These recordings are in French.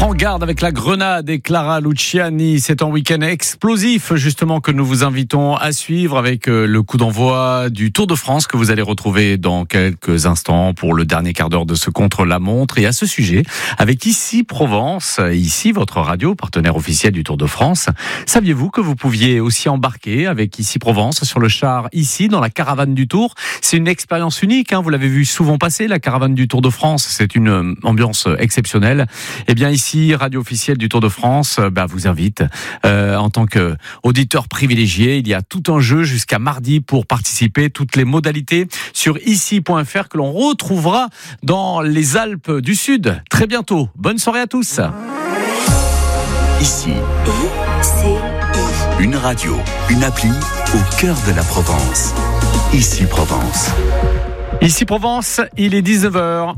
Prends garde avec la grenade et Clara Luciani. C'est un week-end explosif justement que nous vous invitons à suivre avec le coup d'envoi du Tour de France que vous allez retrouver dans quelques instants pour le dernier quart d'heure de ce contre-la-montre. Et à ce sujet, avec Ici Provence, ici votre radio, partenaire officiel du Tour de France, saviez-vous que vous pouviez aussi embarquer avec Ici Provence sur le char ici dans la caravane du Tour? C'est une expérience unique, vous l'avez vu souvent passer, la caravane du Tour de France. C'est une ambiance exceptionnelle. Et bien ici, radio officielle du Tour de France, vous invite en tant qu'auditeur privilégié. Il y a tout un jeu jusqu'à mardi pour participer. Toutes les modalités sur ici.fr que l'on retrouvera dans les Alpes du Sud très bientôt. Bonne soirée à tous. Ici, une radio, une appli au cœur de la Provence. Ici Provence. Ici Provence, il est 19h.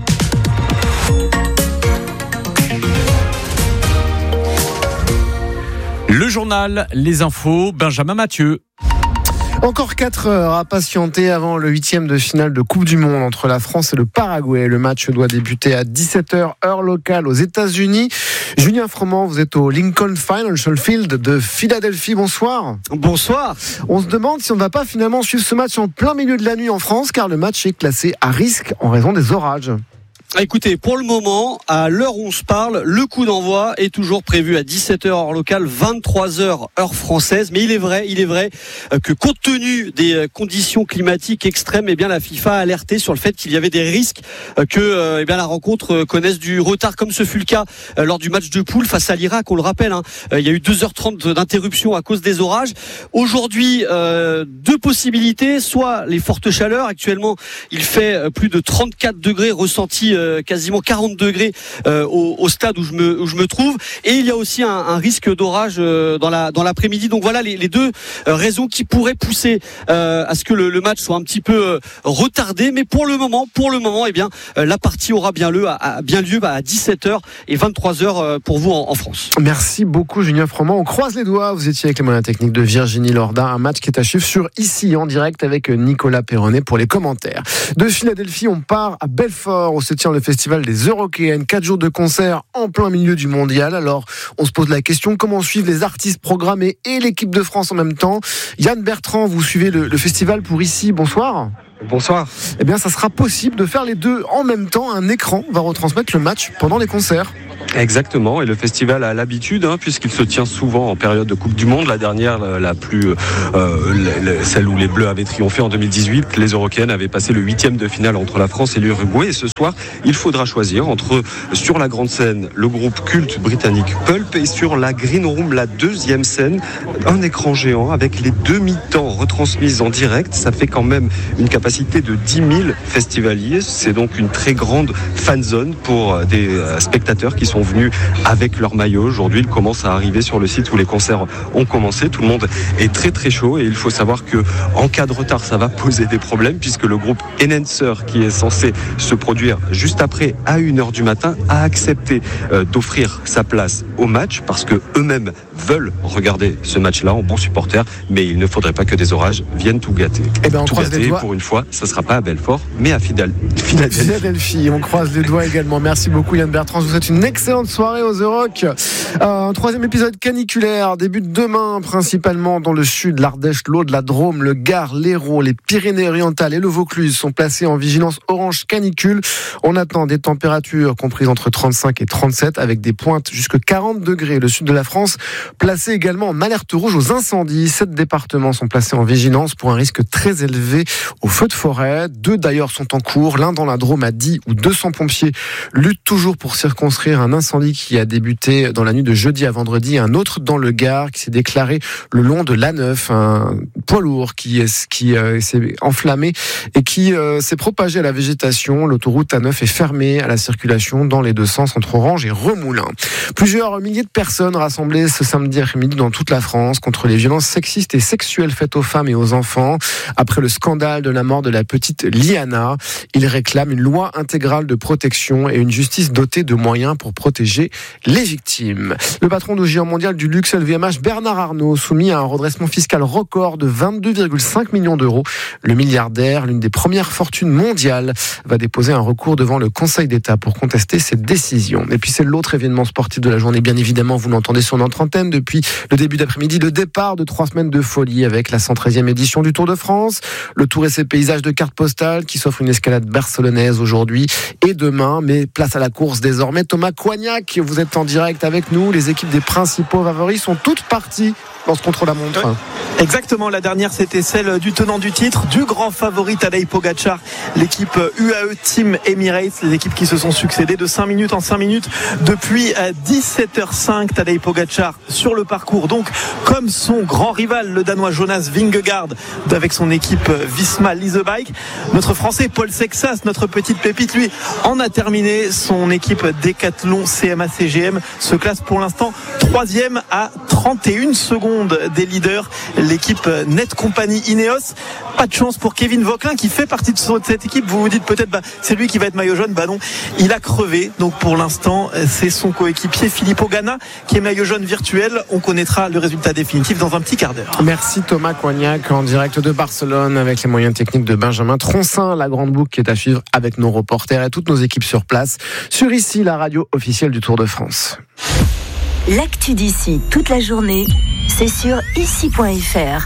Le journal, les infos, Benjamin Mathieu. Encore 4 heures à patienter avant le 8e de finale de Coupe du Monde entre la France et le Paraguay. Le match doit débuter à 17h, heure locale aux États-Unis. Julien Froment, vous êtes au Lincoln Financial Field de Philadelphie. Bonsoir. Bonsoir. On se demande si on ne va pas finalement suivre ce match en plein milieu de la nuit en France, car le match est classé à risque en raison des orages. Écoutez, pour le moment, à l'heure où on se parle, le coup d'envoi est toujours prévu à 17h heure locale, 23h heure française. Mais il est vrai que compte tenu des conditions climatiques extrêmes, la FIFA a alerté sur le fait qu'il y avait des risques que la rencontre connaisse du retard, comme ce fut le cas lors du match de poule face à l'Irak. On le rappelle, il y a eu 2h30 d'interruption à cause des orages. Aujourd'hui, deux possibilités, soit les fortes chaleurs. Actuellement, il fait plus de 34 degrés ressentis, quasiment 40 degrés au stade où je me trouve, et il y a aussi un risque d'orage dans l'après-midi. Donc voilà les deux raisons qui pourraient pousser à ce que le match soit un petit peu retardé. Mais pour le moment, la partie aura bien lieu à 17h et 23h pour vous en France. Merci beaucoup Julien Froment. On croise les doigts. Vous étiez avec les moyens techniques de Virginie Lorda. Un match qui est à suivre sur Ici en direct avec Nicolas Perronnet pour les commentaires. De Philadelphie, on part à Belfort où se tient le festival des Eurockéennes. 4 jours de concert en plein milieu du mondial. Alors, on se pose la question, comment suivre les artistes programmés et l'équipe de France en même temps? Yann Bertrand, vous suivez le festival pour Ici. Bonsoir. Bonsoir. Eh bien, ça sera possible de faire les deux en même temps. Un écran va retransmettre le match pendant les concerts. Exactement, et le festival a l'habitude, puisqu'il se tient souvent en période de Coupe du Monde. La dernière, celle où les Bleus avaient triomphé en 2018, les Eurockéennes avaient passé le 8e de finale entre la France et l'Uruguay. Et ce soir, il faudra choisir entre, sur la grande scène, le groupe culte britannique Pulp, et sur la Green Room, la deuxième scène, un écran géant avec les demi-temps retransmises en direct. Ça fait quand même une capacité de 10 000 festivaliers. C'est donc une très grande fanzone pour des spectateurs qui sont venus avec leur maillot. Aujourd'hui, il commence à arriver sur le site où les concerts ont commencé. Tout le monde est très très chaud, et il faut savoir que en cas de retard, ça va poser des problèmes, puisque le groupe Enhancer, qui est censé se produire juste après à 1h du matin, a accepté d'offrir sa place au match, parce que eux-mêmes veulent regarder ce match-là en bons supporters, mais il ne faudrait pas que des orages viennent tout gâter. On tout croise gâter, les doigts. pour une fois, ça ne sera pas à Belfort, mais à Philadelphie. On croise les doigts également. Merci beaucoup Yann Bertrand. Je vous souhaite une excellente soirée aux Euroc. Un troisième épisode caniculaire débute demain, principalement dans le sud, l'Ardèche, l'Aude, la Drôme, le Gard, l'Hérault, les Pyrénées-Orientales et le Vaucluse sont placés en vigilance orange canicule. On attend des températures comprises entre 35 et 37 avec des pointes jusqu'à 40 degrés. Le sud de la France placé également en alerte rouge aux incendies. 7 départements sont placés en vigilance pour un risque très élevé aux feux de forêt. 2 d'ailleurs sont en cours, l'un dans la Drôme à 10 où 200 pompiers luttent toujours pour circonscrire un incendie qui a débuté dans la nuit de jeudi à vendredi, un autre dans le Gard qui s'est déclaré le long de l'A9, un poids lourd qui s'est enflammé et qui s'est propagé à la végétation. L'autoroute A9 est fermée à la circulation dans les deux sens entre Orange et Remoulins. Plusieurs milliers de personnes rassemblées ce samedi après-midi dans toute la France contre les violences sexistes et sexuelles faites aux femmes et aux enfants. Après le scandale de la mort de la petite Liana, il réclame une loi intégrale de protection et une justice dotée de moyens pour protéger les victimes. Le patron du géant mondial du luxe LVMH, Bernard Arnault, soumis à un redressement fiscal record de 22,5 millions d'euros. Le milliardaire, l'une des premières fortunes mondiales, va déposer un recours devant le Conseil d'État pour contester cette décision. Et puis c'est l'autre événement sportif de la journée, bien évidemment, vous l'entendez sur notre antenne depuis le début d'après-midi, le départ de 3 semaines de folie avec la 113e édition du Tour de France. Le Tour et ses paysages de cartes postales qui s'offrent une escalade barcelonaise aujourd'hui et demain, mais place à la course désormais. Thomas Coignac, vous êtes en direct avec nous, les équipes des principaux favoris sont toutes parties dans ce contre-la-montre. Ouais. Exactement, la dernière c'était celle du tenant du titre, du grand favori Tadej Pogačar, l'équipe UAE Team Emirates, les équipes qui se sont succédées de 5 minutes en 5 minutes depuis 17h05. Tadej Pogačar sur le parcours, donc comme son grand rival, le Danois Jonas Vingegaard, avec son équipe Visma Lease Bike. Notre Français Paul Sexas, notre petite pépite, lui en a terminé. Son équipe Decathlon CMA CGM se classe pour l'instant 3e à 31 secondes des leaders, l'équipe Net Company Ineos. Pas de chance pour Kevin Vauquelin qui fait partie de cette équipe. Vous vous dites peut-être c'est lui qui va être maillot jaune. Non, il a crevé. Donc pour l'instant c'est son coéquipier Filippo Ganna qui est maillot jaune virtuel. On connaîtra le résultat définitif dans un petit quart d'heure. Merci Thomas Coignac en direct de Barcelone avec les moyens techniques de Benjamin Troncin. La grande boucle qui est à suivre avec nos reporters et toutes nos équipes sur place sur ici la radio officielle du Tour de France. L'actu d'ici toute la journée, c'est sur ici.fr.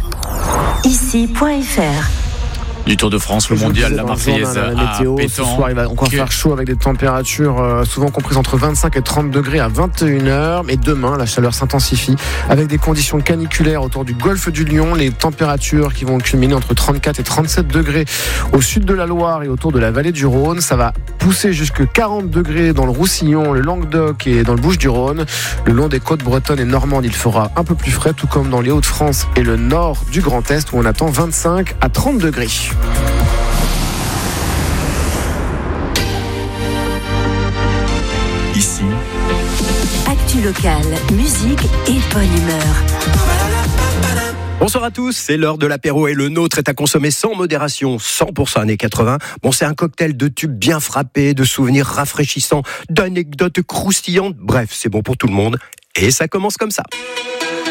Ici.fr. Du Tour de France, le mondial, la Marseillaise, la météo, ce soir il va encore faire chaud avec des températures souvent comprises entre 25 et 30 degrés à 21h. Mais demain, la chaleur s'intensifie avec des conditions caniculaires autour du golfe du Lion. Les températures qui vont culminer entre 34 et 37 degrés au sud de la Loire et autour de la vallée du Rhône. Ça va pousser jusque 40 degrés dans le Roussillon, le Languedoc et dans le Bouches-du-Rhône. Le long des côtes bretonnes et normandes, il fera un peu plus frais, tout comme dans les Hauts-de-France et le nord du Grand Est où on attend 25 à 30 degrés. Ici, Actu locale, musique et bonne humeur. Bonsoir à tous, c'est l'heure de l'apéro et le nôtre est à consommer sans modération, 100% années 80. Bon, c'est un cocktail de tubes bien frappés, de souvenirs rafraîchissants, d'anecdotes croustillantes. Bref, c'est bon pour tout le monde et ça commence comme ça.